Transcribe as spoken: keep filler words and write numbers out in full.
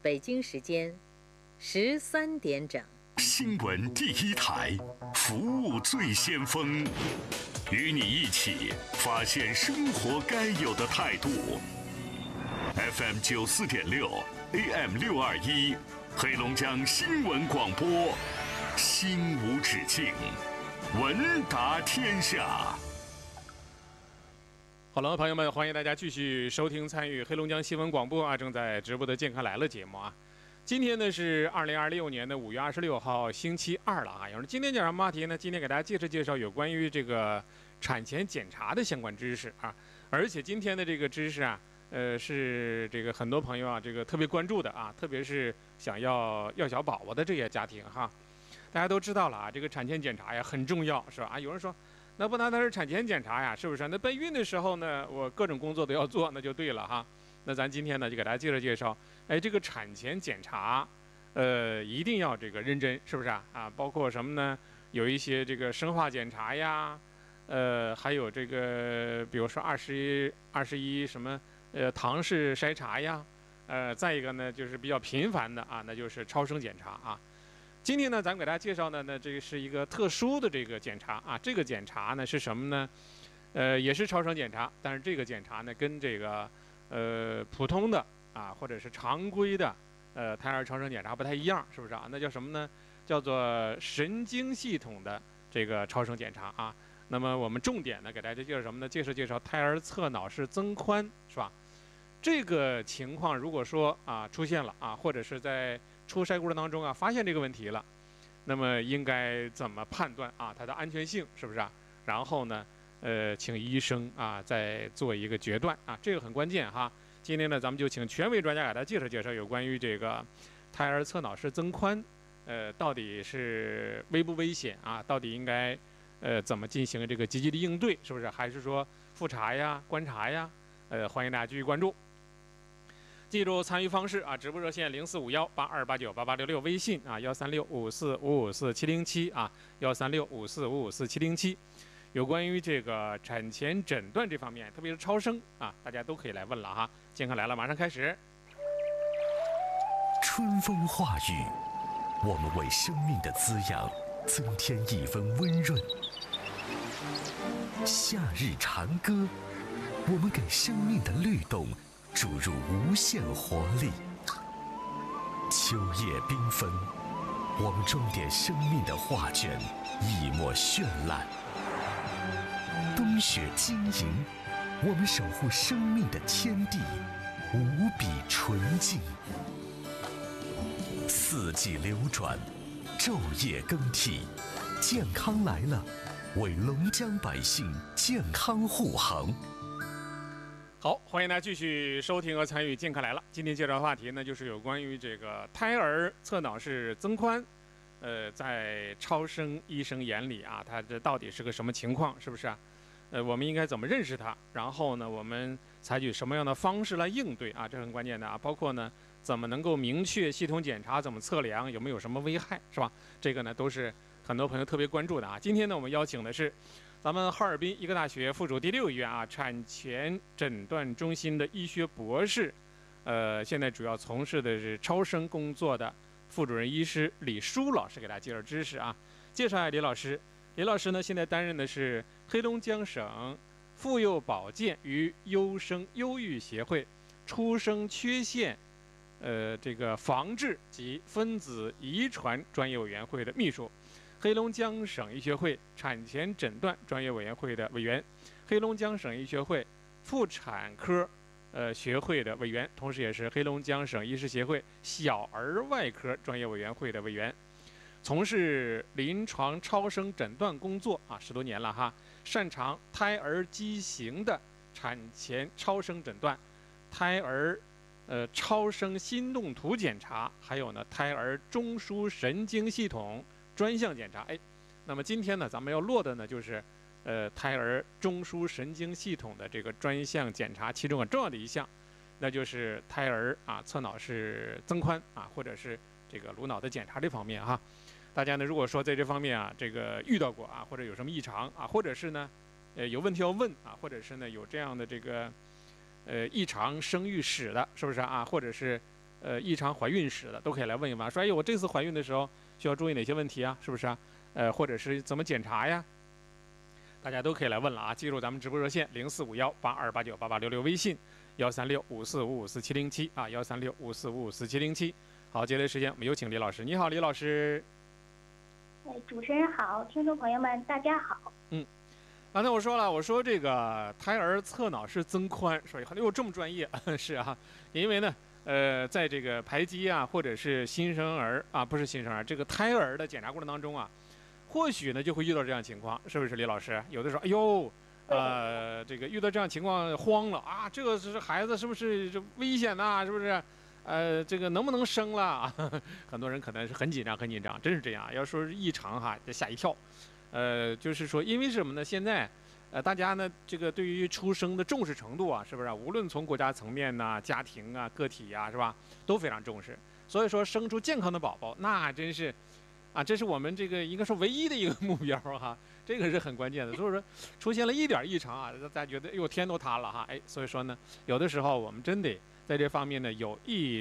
北京时间十三点整。 新闻第一台，服务最先锋，与你一起发现生活该有的态度。F M 九四点六 ，A M 六二一，黑龙江新闻广播，心无止境，闻达天下。 好了，朋友们，欢迎大家继续收听参与黑龙江新闻广播啊，正在直播的《健康来了》节目啊。今天呢是二零二六年的五月二十六号，星期二了啊。有人今天讲什么话题呢？今天给大家介绍介绍有关于这个产前检查的相关知识啊。而且今天的这个知识啊，呃，是这个很多朋友啊，这个特别关注的啊，特别是想要要小宝宝的这些家庭哈。大家都知道了啊，这个产前检查呀很重要，是吧？啊，有人说，那不单单是产前检查呀，是不是？那备孕的时候呢，我各种工作都要做，那就对了哈。那咱今天呢，就给大家介绍介绍，哎，这个产前检查，呃，一定要这个认真，是不是啊？啊，包括什么呢？有一些这个生化检查呀，呃，还有这个，比如说二十一、二十一什么，呃，唐氏筛查呀，呃，再一个呢，就是比较频繁的啊，那就是超声检查啊。今天呢，咱们给大家介绍的呢，这个是一个特殊的这个检查啊。这个检查呢是什么呢？呃，也是超声检查，但是这个检查呢跟这个呃普通的啊或者是常规的呃胎儿超声检查不太一样，是不是啊？那叫什么呢？叫做神经系统的这个超声检查啊。那么我们重点呢给大家介绍什么呢？介绍介绍胎儿侧脑室增宽，是吧？这个情况如果说啊出现了啊，或者是在出筛过程当中啊发现这个问题了，那么应该怎么判断啊它的安全性，是不是啊？然后呢呃请医生啊再做一个决断啊，这个很关键哈。今天呢咱们就请权威专家给大家介绍介绍有关于这个胎儿侧脑室增宽呃到底是危不危险啊，到底应该呃怎么进行这个积极的应对，是不是？还是说复查呀观察呀？呃欢迎大家继续关注。记住参与方式啊，直播热线零四五幺八二八九八八六六，微信啊幺三六五四五五四七零七啊幺三六五四五五四七零七。有关于这个产前诊断这方面，特别是超声啊，大家都可以来问了哈。健康来了，马上开始。 春风化雨，我们为生命的滋养增添一分温润；夏日长歌，我们给生命的律动注入无限活力。秋叶缤纷，我们装点生命的画卷，一抹绚烂。冬雪晶莹，我们守护生命的天地，无比纯净。四季流转，昼夜更替，健康来了，为龙江百姓健康护航。 好，欢迎大家继续收听和参与《健康来了》。今天介绍的话题呢，就是有关于这个胎儿侧脑室增宽，呃，在超声医生眼里啊，它这到底是个什么情况，是不是啊？呃，我们应该怎么认识它？然后呢，我们采取什么样的方式来应对啊？这很关键的啊。包括呢，怎么能够明确系统检查怎么测量，有没有什么危害，是吧？这个呢，都是很多朋友特别关注的啊。今天呢，我们邀请的是咱们哈尔滨医科大学附属第六医院啊产前诊断中心的医学博士，呃，现在主要从事的是超声工作的副主任医师李舒老师，给大家介绍知识啊。介绍一下李老师，李老师呢现在担任的是黑龙江省妇幼保健与优生优育协会出生缺陷呃这个防治及分子遗传专业委员会的秘书，黑龙江省医学会产前诊断专业委员会的委员，黑龙江省医学会妇产科呃学会的委员，同时也是黑龙江省医师协会小儿外科专业委员会的委员，从事临床超声诊断工作啊十多年了哈，擅长胎儿畸形的产前超声诊断，胎儿呃超声心动图检查，还有呢胎儿中枢神经系统专项检查。哎，那么今天呢，咱们要落的呢就是，呃，胎儿中枢神经系统的这个专项检查，其中很重要的一项，那就是胎儿啊侧脑室增宽啊，或者是这个颅脑的检查这方面哈。大家呢，如果说在这方面啊，这个遇到过啊，或者有什么异常啊，或者是呢，呃，有问题要问啊，或者是呢有这样的这个，呃，异常生育史的，是不是啊？或者是呃异常怀孕史的，都可以来问一问，说哎呦我这次怀孕的时候需要注意哪些问题啊？是不是啊？呃，或者是怎么检查呀？大家都可以来问了啊！记住咱们直播热线零四五幺八二八九八八六六，微信幺三六五四五五四七零七啊，幺三六五四五五四七零七。好，接下来时间我们有请李老师。你好，李老师。 哎，主持人好，听众朋友们大家好。 嗯，刚才我说了，我说这个胎儿侧脑室增宽，说哎呦这么专业，是啊，因为呢。呃，在这个排畸啊，或者是新生儿啊，不是新生儿，这个胎儿的检查过程当中啊，或许呢就会遇到这样情况，是不是李老师？有的时候，哎呦，呃，这个遇到这样情况慌了啊，这个是孩子是不是这危险呐、啊？是不是？呃，这个能不能生了？很多人可能是很紧张，很紧张，真是这样。要说是异常哈，得吓一跳。呃，就是说，因为什么呢？现在。呃，大家呢，这个对于出生的重视程度啊，是不是、啊？无论从国家层面呐、家庭啊、个体呀、啊，是吧，都非常重视。所以说，生出健康的宝宝，那真是，啊，这是我们这个应该说唯一的一个目标哈，这个是很关键的。所以说，出现了一点异常啊，大家觉得哎呦天都塌了哈，哎，所以说呢，有的时候我们真得在这方面呢有一。